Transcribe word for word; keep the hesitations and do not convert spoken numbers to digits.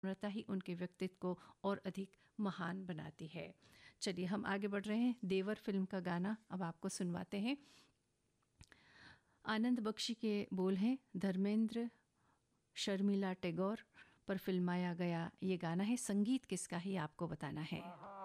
नम्रता ही उनके व्यक्तित्व को और अधिक महान बनाती है। चलिए हम आगे बढ़ रहे हैं। देवर फिल्म का गाना अब आपको सुनवाते हैं। आनंद बख्शी के बोल हैं, धर्मेंद्र शर्मिला टैगोर पर फिल्माया गया ये गाना है। संगीत किसका ही आपको बताना है।